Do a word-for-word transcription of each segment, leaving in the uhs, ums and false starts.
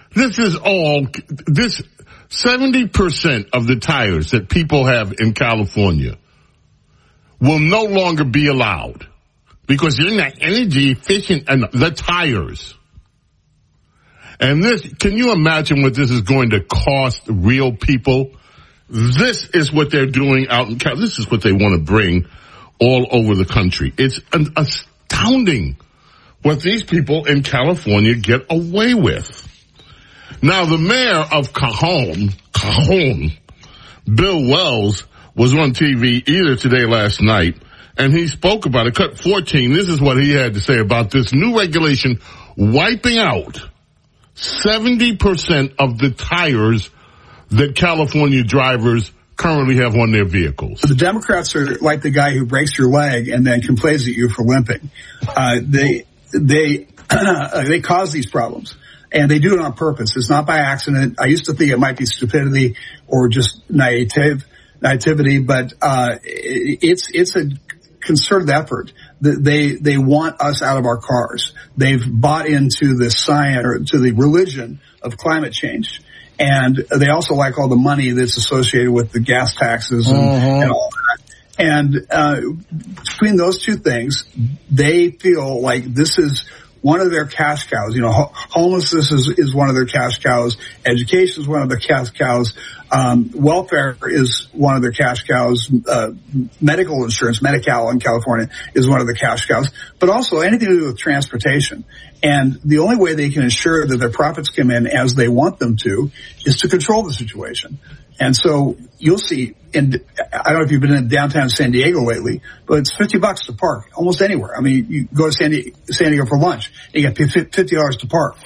This is all, this seventy percent of the tires that people have in California will no longer be allowed because they're not energy efficient and the tires. And this, can you imagine what this is going to cost real people? This is what they're doing out in California. This is what they want to bring all over the country. It's an astounding what these people in California get away with. Now, the mayor of Cajon, Cajon, Bill Wells, was on T V either today or last night, and he spoke about it. Cut fourteen, this is what he had to say about this new regulation wiping out seventy percent of the tires that California drivers currently have on their vehicles. The Democrats are like the guy who breaks your leg and then complains at you for limping. Uh, they, they, they cause these problems. And they do it on purpose. It's not by accident. I used to think it might be stupidity or just naive, naivety, but uh it's it's a concerted effort. They they want us out of our cars. They've bought into the science or to the religion of climate change, and they also like all the money that's associated with the gas taxes and, uh-huh. and all that. And uh between those two things, they feel like this is one of their cash cows. You know, ho- homelessness is, is one of their cash cows. Education is one of their cash cows. Um, welfare is one of their cash cows. Uh, medical insurance, Medi-Cal in California is one of the cash cows. But also anything to do with transportation. And the only way they can ensure that their profits come in as they want them to is to control the situation. And so you'll see, and I don't know if you've been in downtown San Diego lately, but it's fifty bucks to park almost anywhere. I mean, you go to San Diego, San Diego for lunch, and you get fifty dollars to park.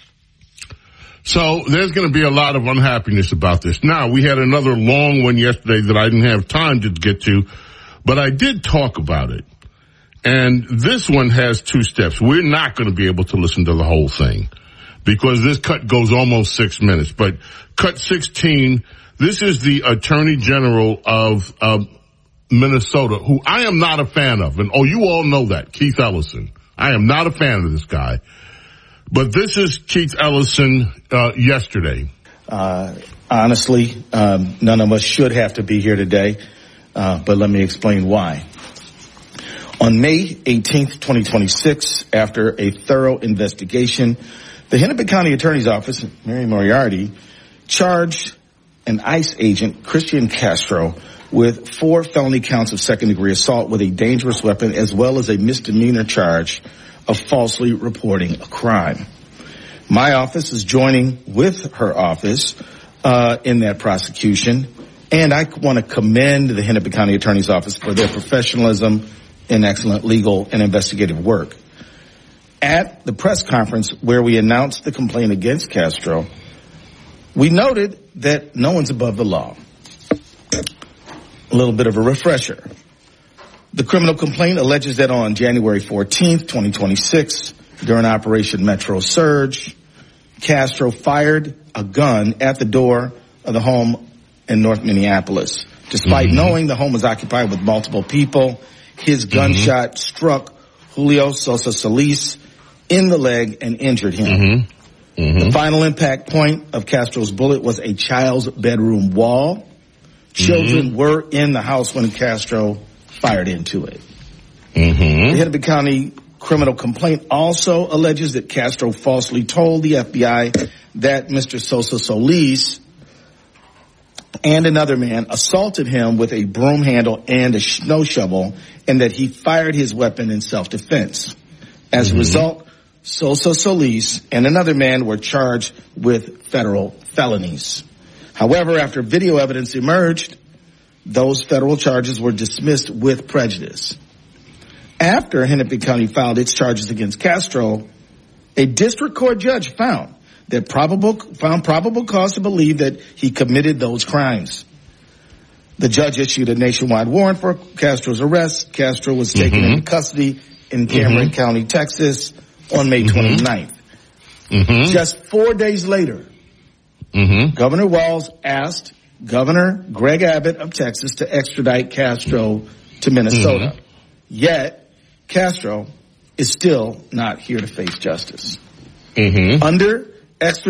So there's going to be a lot of unhappiness about this. Now, we had another long one yesterday that I didn't have time to get to, but I did talk about it. And this one has two steps. We're not going to be able to listen to the whole thing because this cut goes almost six minutes. But cut sixteen, this is the Attorney General of uh, Minnesota, who I am not a fan of. And, oh, you all know that, Keith Ellison. I am not a fan of this guy. But this is Keith Ellison uh, yesterday. Uh, honestly, um, none of us should have to be here today, uh, but let me explain why. On May eighteenth, twenty twenty-six, after a thorough investigation, the Hennepin County Attorney's Office, Mary Moriarty, charged an ICE agent, Christian Castro, with four felony counts of second-degree assault with a dangerous weapon as well as a misdemeanor charge of falsely reporting a crime. My office is joining with her office uh in that prosecution, and I want to commend the Hennepin County Attorney's Office for their professionalism and excellent legal and investigative work. At the press conference where we announced the complaint against Castro, we noted that no one's above the law. A little bit of a refresher. The criminal complaint alleges that on January fourteenth, twenty twenty-six, during Operation Metro Surge, Castro fired a gun at the door of the home in North Minneapolis. Despite mm-hmm. knowing the home was occupied with multiple people, his gunshot mm-hmm. struck Julio Sosa Solis in the leg and injured him. Mm-hmm. Mm-hmm. The final impact point of Castro's bullet was a child's bedroom wall. Children mm-hmm. were in the house when Castro fired into it. Mm-hmm. The Hennepin County criminal complaint also alleges that Castro falsely told the F B I that Mister Sosa Solis and another man assaulted him with a broom handle and a snow shovel, and that he fired his weapon in self-defense. As mm-hmm. a result, Sosa Solis and another man were charged with federal felonies. However, after video evidence emerged, those federal charges were dismissed with prejudice. After Hennepin County filed its charges against Castro, a district court judge found that probable found probable cause to believe that he committed those crimes. The judge issued a nationwide warrant for Castro's arrest. Castro was taken mm-hmm. into custody in Cameron mm-hmm. County, Texas, on May twenty-ninth. Mm-hmm. Just four days later, mm-hmm. Governor Walz asked Governor Greg Abbott of Texas to extradite Castro to Minnesota. Mm-hmm. Yet, Castro is still not here to face justice. Mm-hmm. Under extradition